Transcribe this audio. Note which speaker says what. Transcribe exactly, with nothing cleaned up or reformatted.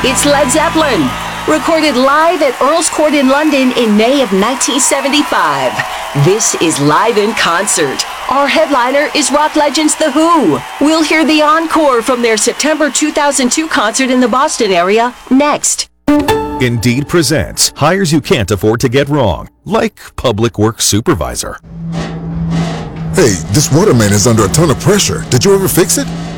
Speaker 1: It's Led Zeppelin, recorded live at Earl's Court in London in May of nineteen seventy-five. This is Live in Concert. Our headliner is rock legends The Who. We'll hear the encore from their September two thousand two concert in the Boston area next.
Speaker 2: Indeed presents hires you can't afford to get wrong, like public works supervisor.
Speaker 3: Hey, this water main is under a ton of pressure. Did you ever fix it?